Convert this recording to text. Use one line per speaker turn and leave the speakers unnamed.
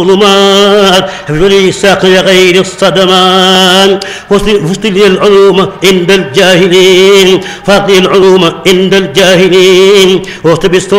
الظلمات حفظ لي ساقي غير الصدمات فصل لي العلوم عند الجاهلين فاقي العلوم عند الجاهلين واختبس